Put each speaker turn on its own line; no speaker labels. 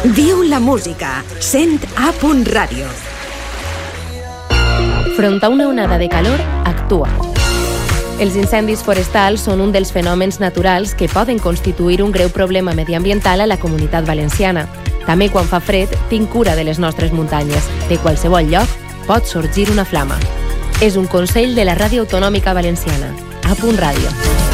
Viu la música. Sent A.Radio.
Front a una onada de calor, actua. Els incendis forestals són un dels fenòmens naturals que poden constituir un greu problema mediambiental a la Comunitat Valenciana. També quan fa fred, tinc cura de les nostres muntanyes. De qualsevol lloc pot sorgir una flama. És un consell de la Ràdio Autonòmica Valenciana. A.Radio.